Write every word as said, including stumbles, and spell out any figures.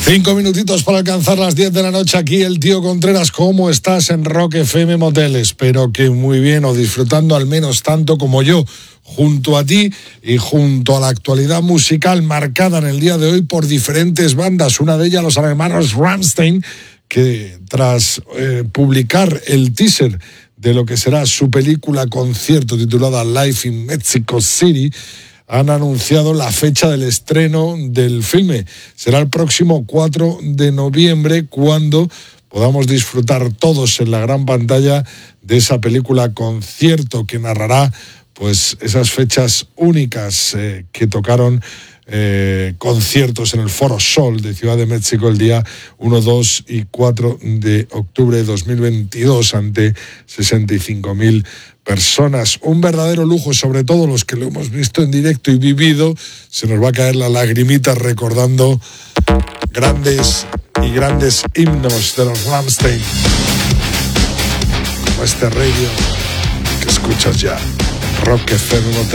Cinco minutitos para alcanzar las diez de la noche. Aquí el tío Contreras. ¿Cómo estás en Rock F M Motel? Espero que muy bien, o disfrutando al menos tanto como yo, junto a ti y junto a la actualidad musical marcada en el día de hoy por diferentes bandas. Una de ellas, los hermanos Rammstein, que tras eh, publicar el teaser de lo que será su película concierto titulada Live in Mexico City, han anunciado la fecha del estreno del filme. Será el próximo cuatro de noviembre, cuando podamos disfrutar todos en la gran pantalla de esa película concierto que narrará pues esas fechas únicas eh, que tocaron eh, conciertos en el Foro Sol de Ciudad de México el día uno, dos y cuatro de octubre de dos mil veintidós ante sesenta y cinco mil personas. Un verdadero lujo, sobre todo los que lo hemos visto en directo y vivido. Se nos va a caer la lagrimita recordando grandes y grandes himnos de los Rammstein, como este radio que escuchas ya. Rock F M Motel.